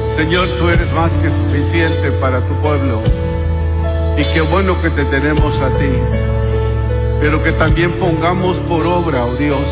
Señor, tú eres más que suficiente para tu pueblo. Y qué bueno que te tenemos a ti. Pero que también pongamos por obra, oh Dios,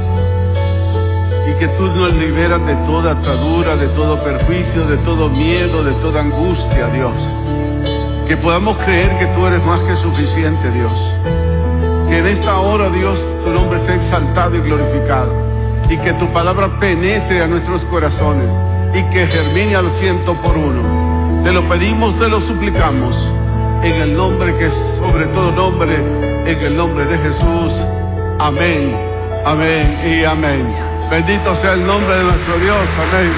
y que tú nos liberas de toda atadura, de todo perjuicio, de todo miedo, de toda angustia, Dios. Que podamos creer que tú eres más que suficiente, Dios. Que en esta hora, Dios, tu nombre sea exaltado y glorificado. Y que tu palabra penetre a nuestros corazones y que germine al 100%. Te lo pedimos, te lo suplicamos, en el nombre que es sobre todo nombre, en el nombre de Jesús. Amén, amén y amén. Bendito sea el nombre de nuestro Dios. Amén.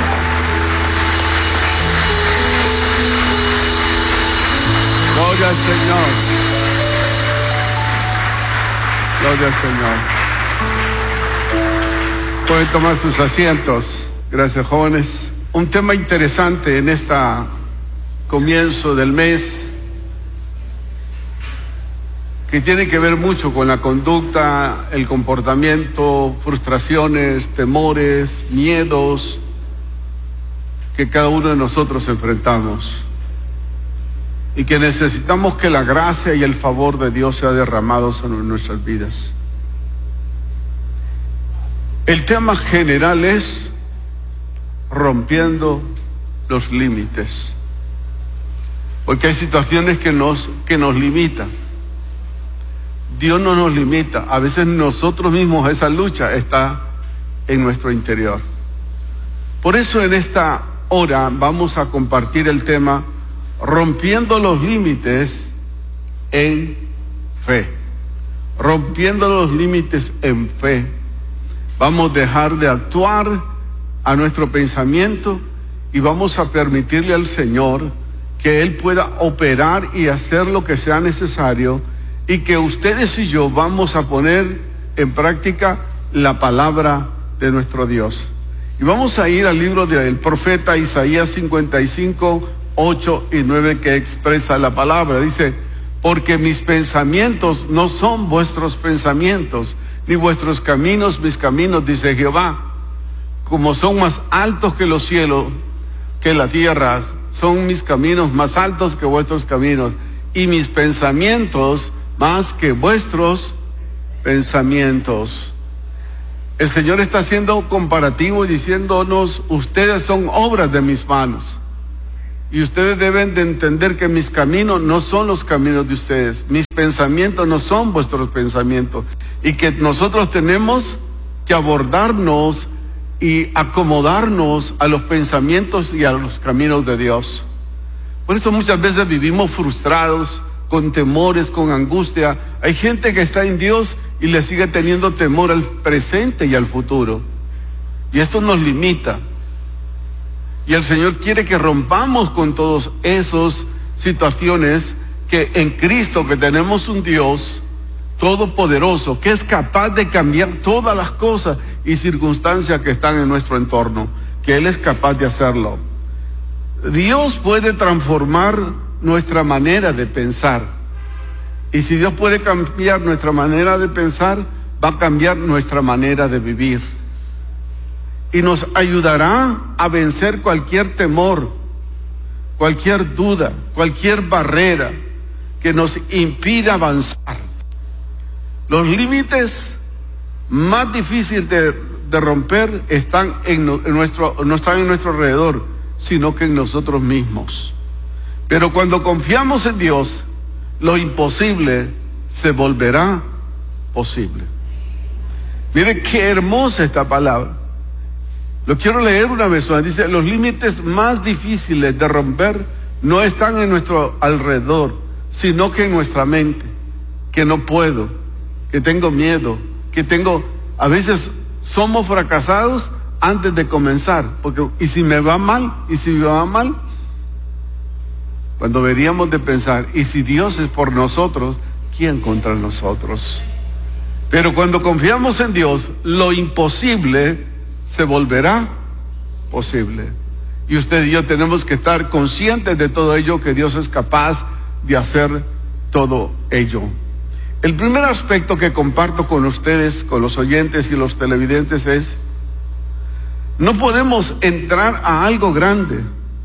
Gloria al Señor. Gloria al Señor. Pueden tomar sus asientos. Gracias, jóvenes. Un tema interesante en este comienzo del mes, que tiene que ver mucho con la conducta, el comportamiento, frustraciones, temores, miedos que cada uno de nosotros enfrentamos, y que necesitamos que la gracia y el favor de Dios sea derramado sobre nuestras vidas. El tema general es rompiendo los límites, porque hay situaciones que nos limitan. Dios no nos limita, a veces nosotros mismos, esa lucha está en nuestro interior. Por eso en esta hora vamos a compartir el tema rompiendo los límites en fe. Rompiendo los límites en fe. Vamos a dejar de actuar a nuestro pensamiento y vamos a permitirle al Señor que Él pueda operar y hacer lo que sea necesario, y que ustedes y yo vamos a poner en práctica la palabra de nuestro Dios. Y vamos a ir al libro del profeta Isaías 55, 8 y 9, que expresa la palabra. Dice: porque mis pensamientos no son vuestros pensamientos, ni vuestros caminos mis caminos, dice Jehová. Como son más altos que los cielos, que la tierra, son mis caminos más altos que vuestros caminos, y mis pensamientos más que vuestros pensamientos. El Señor está haciendo comparativo y diciéndonos: ustedes son obras de mis manos, y ustedes deben de entender que mis caminos no son los caminos de ustedes, mis pensamientos no son vuestros pensamientos, y que nosotros tenemos que abordarnos y acomodarnos a los pensamientos y a los caminos de Dios. Por eso muchas veces vivimos frustrados, con temores, con angustia. Hay gente que está en Dios y le sigue teniendo temor al presente y al futuro, y esto nos limita. Y el Señor quiere que rompamos con todas esas situaciones, que en Cristo, que tenemos un Dios todopoderoso, que es capaz de cambiar todas las cosas y circunstancias que están en nuestro entorno, que Él es capaz de hacerlo. Dios puede transformar nuestra manera de pensar, y si Dios puede cambiar nuestra manera de pensar, va a cambiar nuestra manera de vivir, y nos ayudará a vencer cualquier temor, cualquier duda, cualquier barrera que nos impida avanzar. Los límites más difíciles de romper están no están en nuestro alrededor, sino que en nosotros mismos. Pero cuando confiamos en Dios, lo imposible se volverá posible. Mire qué hermosa esta palabra. Lo quiero leer una vez más. Dice: los límites más difíciles de romper no están en nuestro alrededor, sino que en nuestra mente. Que no puedo, que tengo miedo, a veces somos fracasados antes de comenzar, porque ¿y si me va mal? ¿Y si me va mal? Cuando deberíamos de pensar: y si Dios es por nosotros, ¿quién contra nosotros? Pero cuando confiamos en Dios, lo imposible se volverá posible. Y usted y yo tenemos que estar conscientes de todo ello, que Dios es capaz de hacer todo ello. El primer aspecto que comparto con ustedes, con los oyentes y los televidentes, es: no podemos entrar a algo grande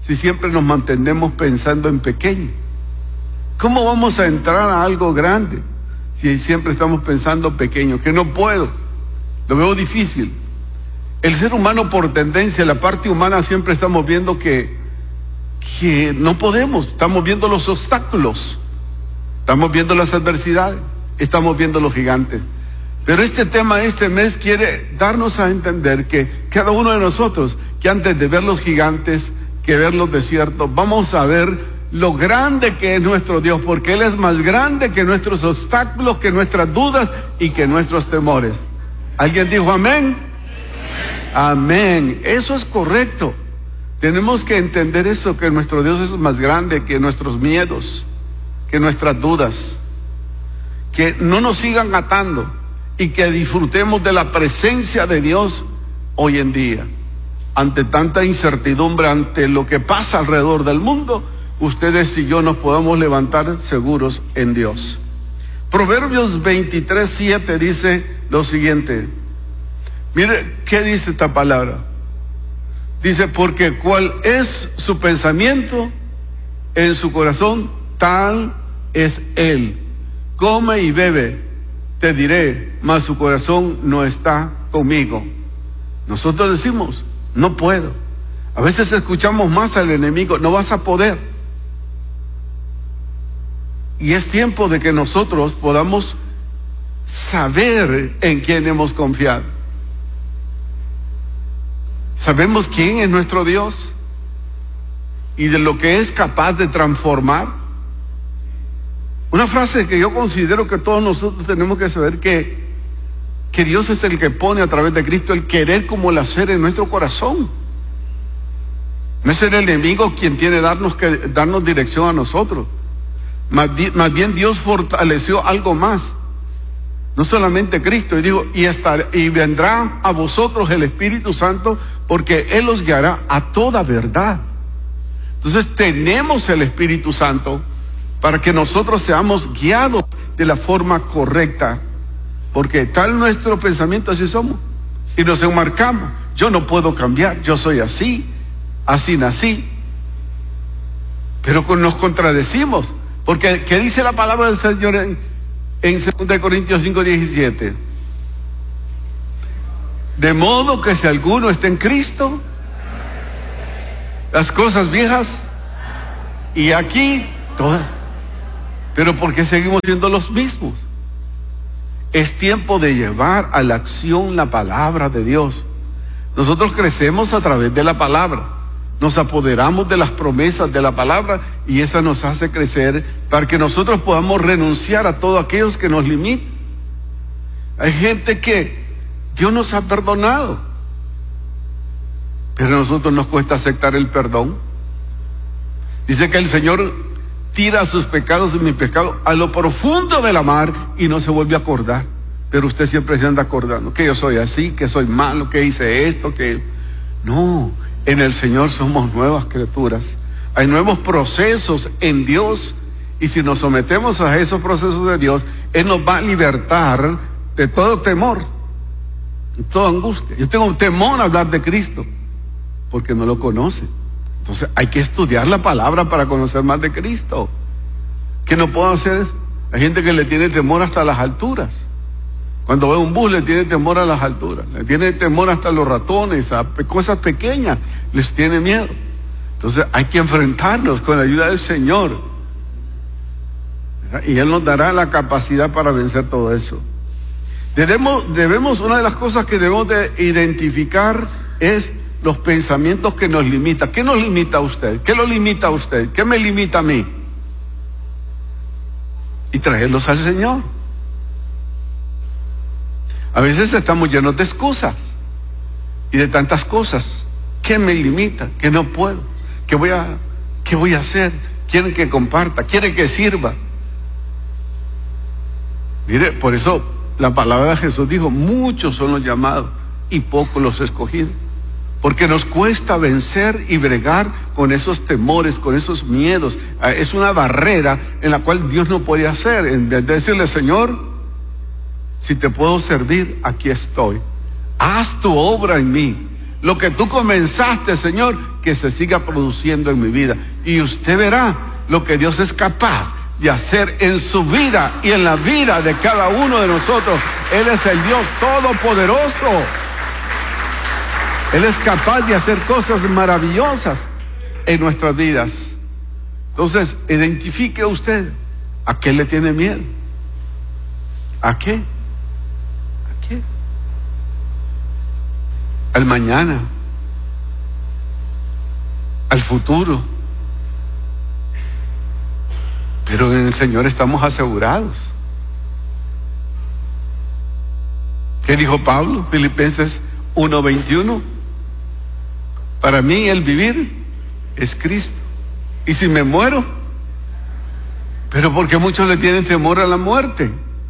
si siempre nos mantenemos pensando en pequeño? ¿Cómo vamos a entrar a algo grande si siempre estamos pensando pequeño? Que no puedo, lo veo difícil. El ser humano por tendencia, la parte humana, siempre estamos viendo que no podemos, estamos viendo los obstáculos, estamos viendo las adversidades, estamos viendo los gigantes. Pero este tema, este mes, quiere darnos a entender que cada uno de nosotros, que antes de ver los gigantes, que ver los desiertos, vamos a ver lo grande que es nuestro Dios, porque Él es más grande que nuestros obstáculos, que nuestras dudas y que nuestros temores. ¿Alguien dijo amén? Amén. Eso es correcto. Tenemos que entender eso, que nuestro Dios es más grande que nuestros miedos, que nuestras dudas, que no nos sigan atando y que disfrutemos de la presencia de Dios hoy en día. Ante tanta incertidumbre, ante lo que pasa alrededor del mundo, ustedes y yo nos podamos levantar seguros en Dios. Proverbios 23:7 dice lo siguiente. Mire qué dice esta palabra. Dice, porque cuál es su pensamiento en su corazón, tal es él. Come y bebe, te diré, mas su corazón no está conmigo. Nosotros decimos, no puedo. A veces escuchamos más al enemigo, no vas a poder. Y es tiempo de que nosotros podamos saber en quién hemos confiado. Sabemos quién es nuestro Dios y de lo que es capaz de transformar. Una frase que yo considero que todos nosotros tenemos que saber, que Dios es el que pone a través de Cristo el querer como el hacer en nuestro corazón. No es el enemigo quien tiene que darnos dirección a nosotros. Más bien Dios fortaleció algo más. No solamente Cristo, y dijo, y vendrá a vosotros el Espíritu Santo, porque Él os guiará a toda verdad. Entonces tenemos el Espíritu Santo para que nosotros seamos guiados de la forma correcta, porque tal nuestro pensamiento, así somos, y nos enmarcamos. Yo no puedo cambiar, yo soy así, así nací. Pero nos contradecimos, porque ¿qué dice la palabra del Señor en 2 Corintios 5:17? De modo que si alguno está en Cristo, las cosas viejas, y aquí todas. Pero ¿por qué seguimos siendo los mismos? Es tiempo de llevar a la acción la palabra de Dios. Nosotros crecemos a través de la palabra, nos apoderamos de las promesas de la palabra, y esa nos hace crecer para que nosotros podamos renunciar a todos aquellos que nos limitan. Hay gente que Dios nos ha perdonado, pero a nosotros nos cuesta aceptar el perdón. Dice que el Señor tira sus pecados y mi pecado a lo profundo de la mar y no se vuelve a acordar. Pero usted siempre se anda acordando que yo soy así, que soy malo, que hice esto, que... No, en el Señor somos nuevas criaturas. Hay nuevos procesos en Dios, y si nos sometemos a esos procesos de Dios, Él nos va a libertar de todo temor, de toda angustia. Yo tengo temor a hablar de Cristo porque no lo conoce. Entonces hay que estudiar la palabra para conocer más de Cristo. ¿Qué no puedo hacer? Hay gente que le tiene temor hasta a las alturas. Cuando ve un bus le tiene temor a las alturas, le tiene temor hasta a los ratones, a cosas pequeñas, les tiene miedo. Entonces hay que enfrentarnos con la ayuda del Señor, y Él nos dará la capacidad para vencer todo eso. Una de las cosas que debemos de identificar es los pensamientos que nos limitan. ¿Qué nos limita a usted? ¿Qué lo limita a usted? ¿Qué me limita a mí? Y traerlos al Señor. A veces estamos llenos de excusas y de tantas cosas. ¿Qué me limita? ¿Qué no puedo? ¿Qué voy a hacer? ¿Quieren que comparta? ¿Quieren que sirva? Mire, por eso la palabra de Jesús dijo, muchos son los llamados y pocos los escogidos. Porque nos cuesta vencer y bregar con esos temores, con esos miedos. Es una barrera en la cual Dios no puede hacer. En vez de decirle, Señor, si te puedo servir, aquí estoy. Haz tu obra en mí. Lo que tú comenzaste, Señor, que se siga produciendo en mi vida. Y usted verá lo que Dios es capaz de hacer en su vida y en la vida de cada uno de nosotros. Él es el Dios todopoderoso. Él es capaz de hacer cosas maravillosas en nuestras vidas. Entonces, identifique usted a qué le tiene miedo. ¿A qué? ¿A qué? Al mañana, al futuro. Pero en el Señor estamos asegurados. ¿Qué dijo Pablo? Filipenses 1:21. Para mí el vivir es Cristo. Y si me muero, pero porque muchos le tienen temor a la muerte.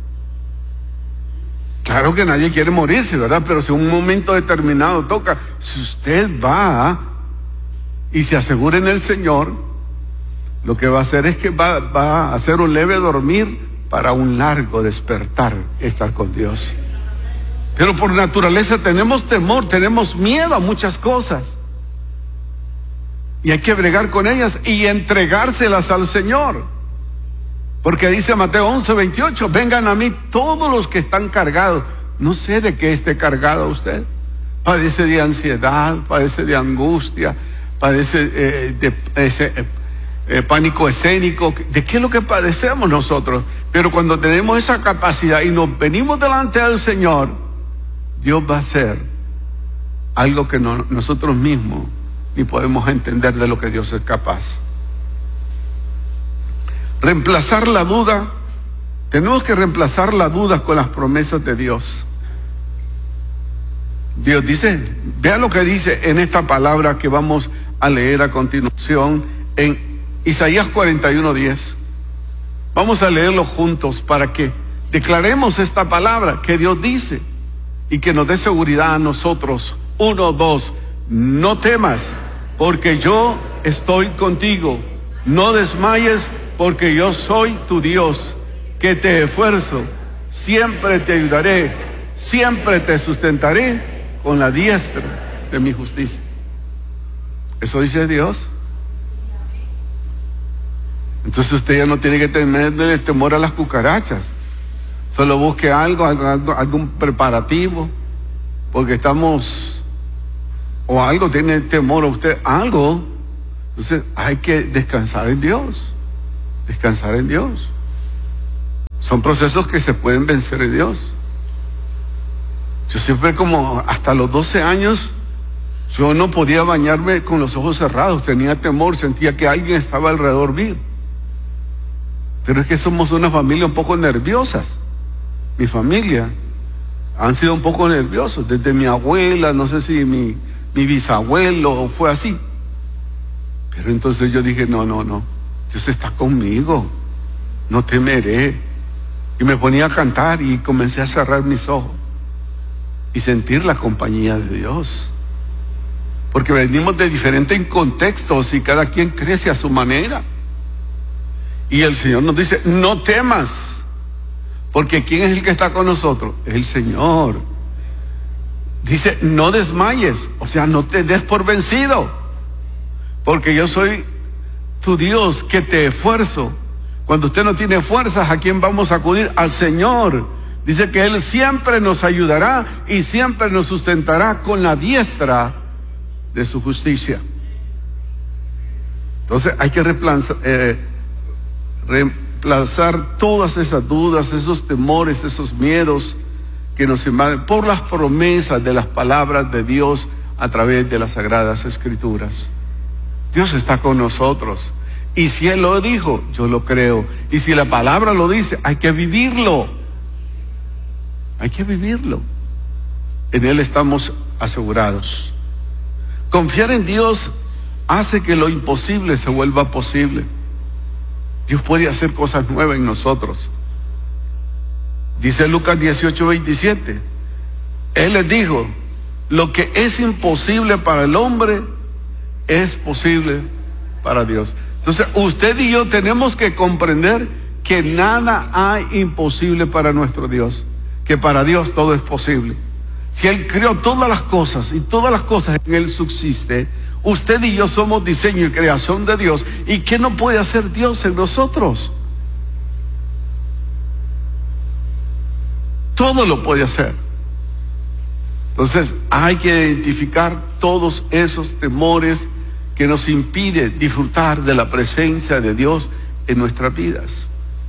Claro que nadie quiere morirse, ¿verdad? Pero si un momento determinado toca, si usted va y se asegura en el Señor, lo que va a hacer es que va a hacer un leve dormir para un largo despertar, estar con Dios. Pero por naturaleza tenemos temor, tenemos miedo a muchas cosas. Y hay que bregar con ellas y entregárselas al Señor. Porque dice Mateo 11:28, vengan a mí todos los que están cargados. No sé de qué esté cargado usted. Padece de ansiedad, padece de angustia, padece de pánico escénico. ¿De qué es lo que padecemos nosotros? Pero cuando tenemos esa capacidad y nos venimos delante del Señor, Dios va a hacer algo que nosotros mismos ni podemos entender de lo que Dios es capaz. Reemplazar la duda. Tenemos que reemplazar la duda con las promesas de Dios. Dios dice, vea lo que dice en esta palabra que vamos a leer a continuación en Isaías 41:10. Vamos a leerlo juntos para que declaremos esta palabra que Dios dice y que nos dé seguridad a nosotros. 1, 2. No temas, porque yo estoy contigo. No desmayes, porque yo soy tu Dios, que te esfuerzo. Siempre te ayudaré, siempre te sustentaré con la diestra de mi justicia. Eso dice Dios. Entonces usted ya no tiene que tenerle temor a las cucarachas. Solo busque algún preparativo, porque o algo tiene temor a usted, algo. Entonces hay que descansar en Dios. Descansar en Dios. Son procesos que se pueden vencer en Dios. Yo siempre, como hasta los 12 años, yo no podía bañarme con los ojos cerrados, tenía temor, sentía que alguien estaba alrededor mío. Pero es que somos una familia un poco nerviosas. Mi familia han sido un poco nerviosos, desde mi abuela, no sé si mi bisabuelo fue así. Pero entonces yo dije, no, Dios está conmigo, no temeré. Y me ponía a cantar y comencé a cerrar mis ojos y sentir la compañía de Dios. Porque venimos de diferentes contextos y cada quien crece a su manera. Y el Señor nos dice, no temas, porque ¿quién es el que está con nosotros? El Señor. Dice, no desmayes, o sea, no te des por vencido, porque yo soy tu Dios, que te esfuerzo. Cuando usted no tiene fuerzas, ¿a quién vamos a acudir? Al Señor. Dice que Él siempre nos ayudará y siempre nos sustentará con la diestra de su justicia. Entonces hay que reemplazar todas esas dudas, esos temores, esos miedos que nos invaden por las promesas de las palabras de Dios a través de las Sagradas Escrituras. Dios está con nosotros, y si Él lo dijo, yo lo creo, y si la palabra lo dice, hay que vivirlo. Hay que vivirlo. En Él estamos asegurados. Confiar en Dios hace que lo imposible se vuelva posible. Dios puede hacer cosas nuevas en nosotros. Dice Lucas 18:27. Él les dijo, lo que es imposible para el hombre es posible para Dios. Entonces usted y yo tenemos que comprender que nada hay imposible para nuestro Dios, que para Dios todo es posible. Si Él creó todas las cosas y todas las cosas en Él subsiste, usted y yo somos diseño y creación de Dios. ¿Y qué no puede hacer Dios en nosotros? Todo lo puede hacer. Entonces hay que identificar todos esos temores que nos impiden disfrutar de la presencia de Dios en nuestras vidas.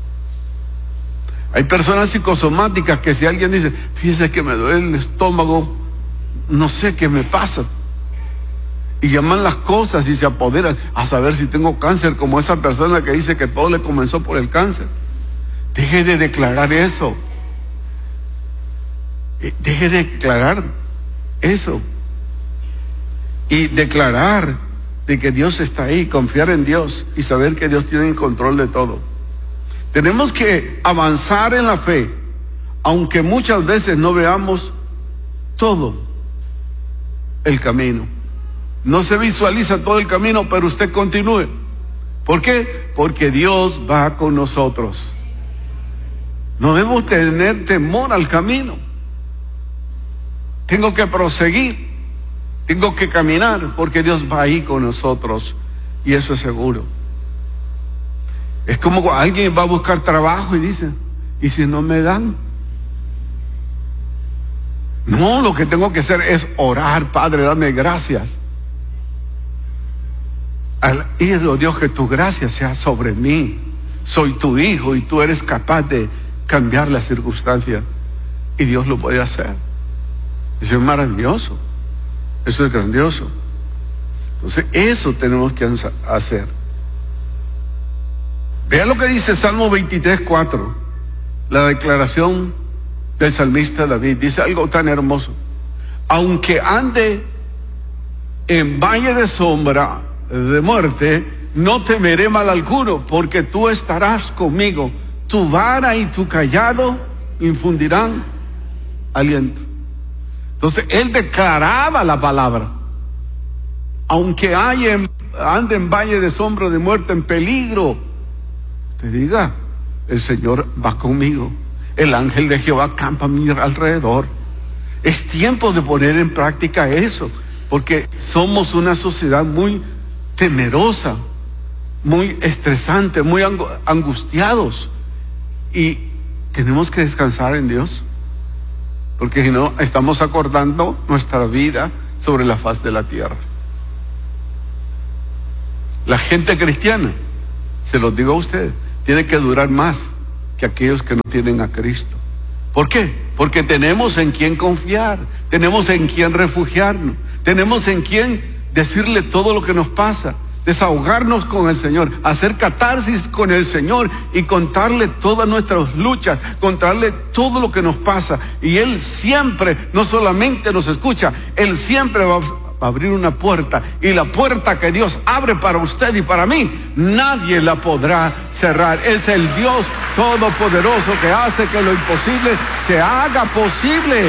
Hay personas psicosomáticas que si alguien dice, fíjese que me duele el estómago, no sé qué me pasa, y llaman las cosas y se apoderan a saber si tengo cáncer, como esa persona que dice que todo le comenzó por el cáncer. Deje de declarar eso. Deje de declarar eso y declarar de que Dios está ahí, confiar en Dios y saber que Dios tiene el control de todo. Tenemos que avanzar en la fe, aunque muchas veces no veamos todo el camino. No se visualiza todo el camino, pero usted continúe. ¿Por qué? Porque Dios va con nosotros. No debemos tener temor al camino. Tengo que proseguir, tengo que caminar, porque Dios va ahí con nosotros, y eso es seguro. Es como alguien va a buscar trabajo y dice, ¿y si no me dan? No, lo que tengo que hacer es orar, Padre, dame gracias. Al irlo, Dios, que tu gracia sea sobre mí. Soy tu hijo y tú eres capaz de cambiar las circunstancias, y Dios lo puede hacer. Eso es maravilloso, eso es grandioso. Entonces eso tenemos que hacer. Vea lo que dice Salmo 23:4, la declaración del salmista David. Dice algo tan hermoso: aunque ande en valle de sombra de muerte, no temeré mal alguno, porque tú estarás conmigo. Tu vara y tu cayado infundirán aliento. Entonces él declaraba la palabra. Aunque ande en valle de sombra de muerte, en peligro, te diga, el Señor va conmigo. El ángel de Jehová campa a mi alrededor. Es tiempo de poner en práctica eso, porque somos una sociedad muy temerosa, muy estresante, muy angustiados, y tenemos que descansar en Dios. Porque si no, estamos acordando nuestra vida sobre la faz de la tierra. La gente cristiana, se los digo a ustedes, tiene que durar más que aquellos que no tienen a Cristo. ¿Por qué? Porque tenemos en quién confiar, tenemos en quién refugiarnos, tenemos en quién decirle todo lo que nos pasa, desahogarnos con el Señor, hacer catarsis con el Señor y contarle todas nuestras luchas, contarle todo lo que nos pasa. Y Él siempre, no solamente nos escucha, Él siempre va a abrir una puerta, y la puerta que Dios abre para usted y para mí, nadie la podrá cerrar. Es el Dios todopoderoso que hace que lo imposible se haga posible.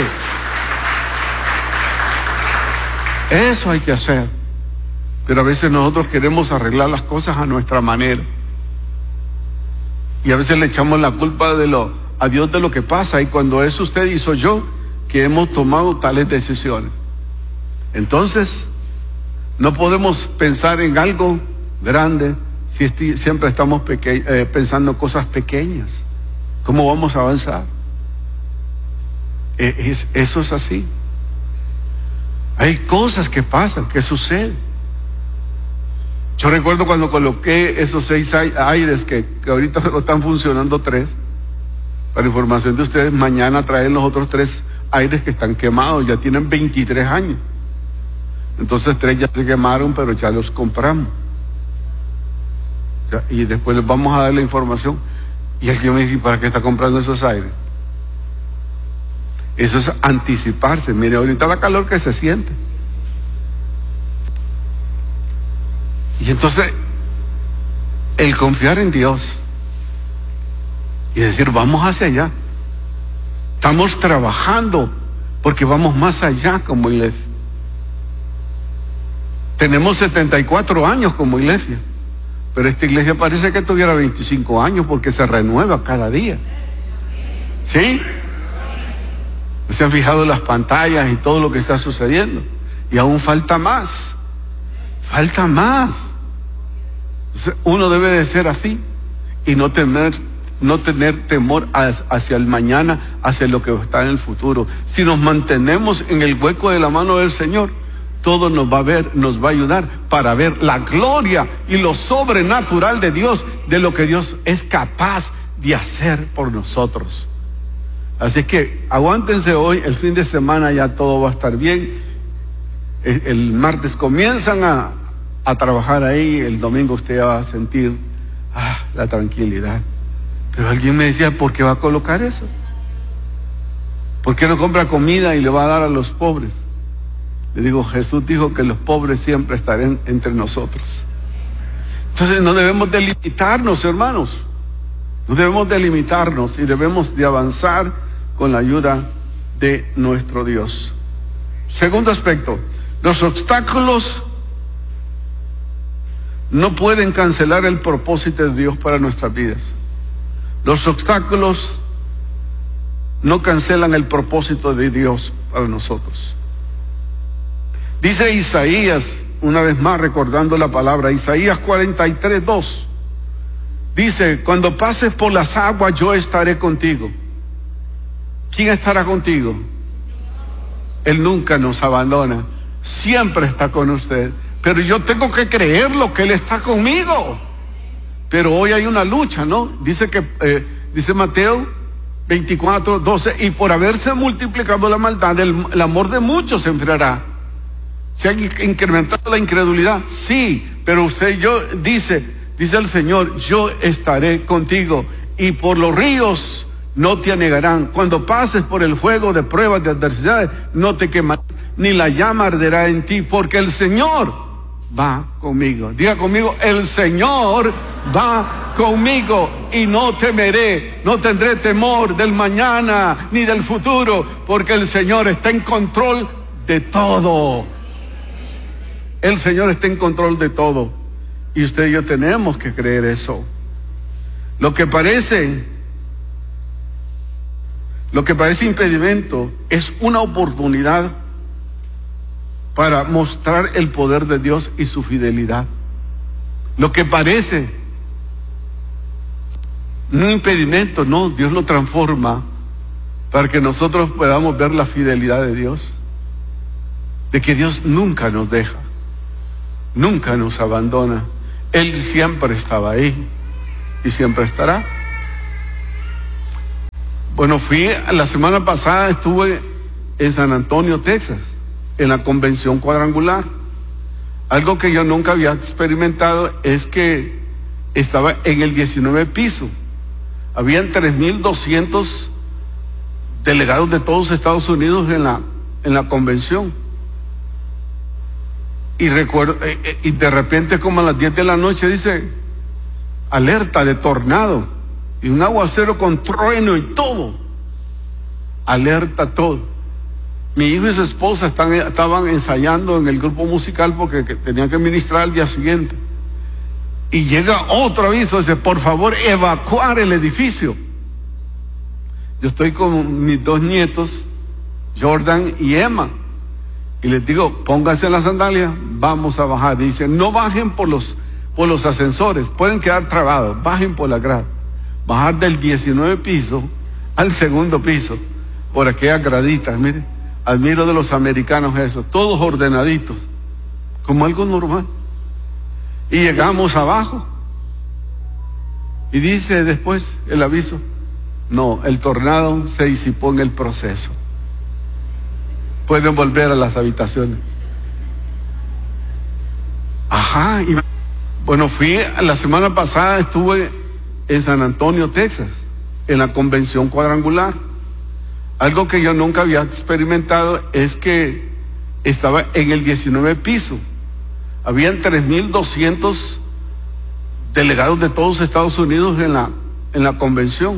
Eso hay que hacer. Pero a veces nosotros queremos arreglar las cosas a nuestra manera, y a veces le echamos la culpa a Dios de lo que pasa, y cuando es usted y soy yo que hemos tomado tales decisiones. Entonces no podemos pensar en algo grande si siempre estamos pensando cosas pequeñas. ¿Cómo vamos a avanzar? Eso es así. Hay cosas que pasan, que suceden. Yo recuerdo cuando coloqué esos 6 aires que ahorita solo están funcionando 3. Para información de ustedes, mañana traen los otros 3 aires que están quemados, ya tienen 23 años. Entonces 3 ya se quemaron, pero ya los compramos. Y después les vamos a dar la información. Y alguien me dice, ¿para qué está comprando esos aires? Eso es anticiparse. Mire, ahorita la calor que se siente. Y entonces, el confiar en Dios y decir, vamos hacia allá. Estamos trabajando porque vamos más allá como iglesia. Tenemos 74 años como iglesia, pero esta iglesia parece que tuviera 25 años porque se renueva cada día. ¿Sí? ¿Se han fijado en las pantallas y todo lo que está sucediendo? Y aún falta más. Falta más. Entonces, uno debe de ser así y no tener temor hacia el mañana, hacia lo que está en el futuro. Si nos mantenemos en el hueco de la mano del Señor, todo nos va a ayudar para ver la gloria y lo sobrenatural de Dios, de lo que Dios es capaz de hacer por nosotros. Así que aguántense hoy, el fin de semana ya todo va a estar bien. El martes comienzan a trabajar ahí, el domingo usted va a sentir la tranquilidad. Pero alguien me decía, ¿por qué va a colocar eso? ¿Por qué no compra comida y le va a dar a los pobres? Le digo, Jesús dijo que los pobres siempre estarán entre nosotros. Entonces no debemos de limitarnos, hermanos. No debemos de limitarnos y debemos de avanzar con la ayuda de nuestro Dios. Segundo aspecto, los obstáculos no pueden cancelar el propósito de Dios para nuestras vidas. Los obstáculos no cancelan el propósito de Dios para nosotros. Dice Isaías, una vez más recordando la palabra, Isaías 43:2. Dice, cuando pases por las aguas yo estaré contigo. ¿Quién estará contigo? Él nunca nos abandona, siempre está con usted. Pero yo tengo que creerlo, que Él está conmigo. Pero hoy hay una lucha, ¿no? Dice Mateo 24:12, y por haberse multiplicado la maldad, el amor de muchos se enfriará. ¿Se ha incrementado la incredulidad? Sí, pero usted y yo, dice el Señor, yo estaré contigo, y por los ríos no te anegarán. Cuando pases por el fuego de pruebas, de adversidades, no te quemarás, ni la llama arderá en ti, porque el Señor va conmigo. Diga conmigo, el Señor va conmigo y no temeré, no tendré temor del mañana ni del futuro, porque el Señor está en control de todo. El Señor está en control de todo. Y usted y yo tenemos que creer eso. Lo que parece impedimento es una oportunidad para mostrar el poder de Dios y su fidelidad. Lo que parece un impedimento, no, Dios lo transforma para que nosotros podamos ver la fidelidad de Dios, de que Dios nunca nos deja, nunca nos abandona. Él siempre estaba ahí y siempre estará. Bueno, la semana pasada estuve en San Antonio, Texas, en la convención cuadrangular. Algo que yo nunca había experimentado es que estaba en el 19 piso. Habían 3,200 delegados de todos Estados Unidos en la convención. Y recuerdo, y de repente como a las 10 de la noche dice, alerta de tornado, y un aguacero con trueno y todo. Alerta todo. Mi hijo y su esposa estaban ensayando en el grupo musical porque tenían que ministrar al día siguiente. Y llega otro aviso, dice, por favor, evacuar el edificio. Yo estoy con mis 2 nietos, Jordan y Emma, y les digo, pónganse las sandalias, vamos a bajar. Y dicen, no bajen por los ascensores, pueden quedar trabados, bajen por la grada. Bajar del 19 piso al 2º piso, por aquellas graditas, miren. Admiro de los americanos eso, todos ordenaditos, como algo normal. Y llegamos abajo, y dice después el aviso, no, el tornado se disipó en el proceso. Pueden volver a las habitaciones. Ajá, y bueno, la semana pasada estuve en San Antonio, Texas, en la convención cuadrangular. Algo que yo nunca había experimentado es que estaba en el 19 piso. Habían 3,200 delegados de todos Estados Unidos en la convención.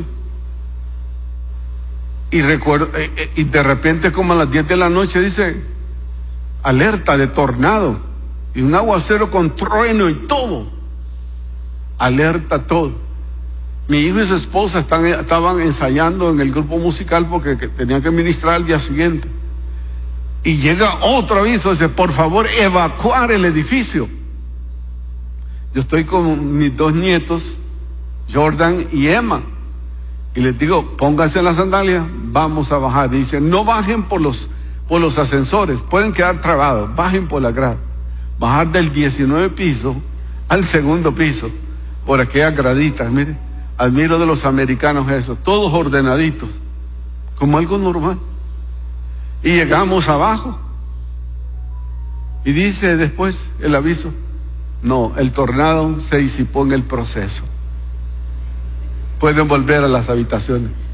Y recuerdo, y de repente como a las 10 de la noche dice, alerta de tornado, y un aguacero con trueno y todo. Alerta todo. Mi hijo y su esposa estaban ensayando en el grupo musical porque tenían que ministrar al día siguiente. Y llega otro aviso, dice, por favor, evacuar el edificio. Yo estoy con mis dos nietos, Jordan y Emma, y les digo, pónganse las sandalias, vamos a bajar. Y dicen, no bajen por los ascensores, pueden quedar trabados, bajen por la grada. Bajar del 19 piso al segundo piso, por aquellas graditas, mire, admiro de los americanos eso, todos ordenaditos, como algo normal. Y llegamos abajo, y dice después el aviso, no, el tornado se disipó en el proceso. Pueden volver a las habitaciones.